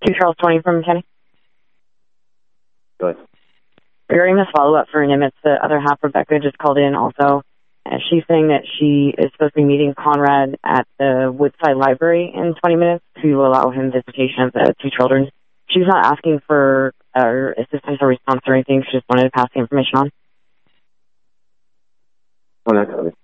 To Charles 20 from Kenny. Go ahead. Regarding this follow-up for Nimitz, the other half, Rebecca, just called in also. She's saying that she is supposed to be meeting Conrad at the Woodside Library in 20 minutes to allow him visitation of the two children. She's not asking for assistance or response or anything. She just wanted to pass the information on. Oh, that's